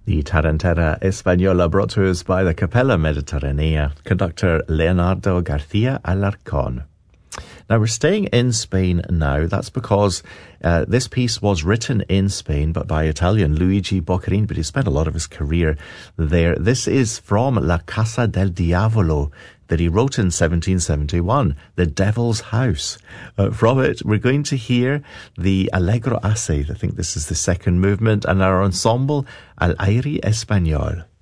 The Tarantella Española brought to us by the Capella Mediterranea, conductor Leonardo García Alarcón. Now, we're staying in Spain now. That's because this piece was written in Spain, but by Italian Luigi Boccherini, but he spent a lot of his career there. This is from La Casa del Diavolo, that he wrote in 1771, The Devil's House. From it, we're going to hear the Allegro Assai. I think this is the second movement, and our ensemble, Al Aire Español.